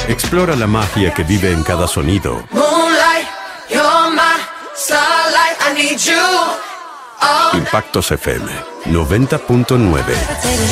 Explora la magia que vive en cada sonido. Moonlight, you're my starlight, I need you. Impactos FM 90.9.